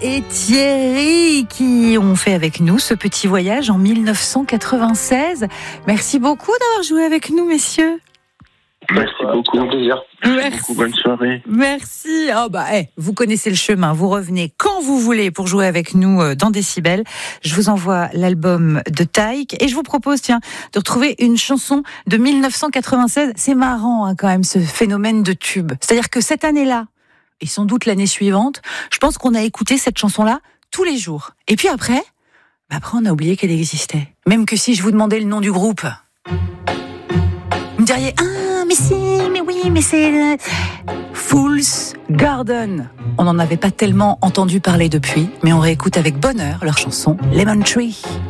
et Thierry qui ont fait avec nous ce petit voyage en 1996. Merci beaucoup d'avoir joué avec nous, messieurs. Merci beaucoup. Un plaisir. Merci beaucoup. Bonne soirée. Merci. Vous connaissez le chemin. Vous revenez quand vous voulez pour jouer avec nous dans Décibel. Je vous envoie l'album de Taïk et je vous propose, de retrouver une chanson de 1996. C'est marrant, quand même, ce phénomène de tube. C'est-à-dire que cette année-là, et sans doute l'année suivante, je pense qu'on a écouté cette chanson-là tous les jours. Et puis après, on a oublié qu'elle existait. Même que si je vous demandais le nom du groupe, vous me diriez, mais si, mais oui, mais c'est Fool's Garden. On n'en avait pas tellement entendu parler depuis, mais on réécoute avec bonheur leur chanson Lemon Tree.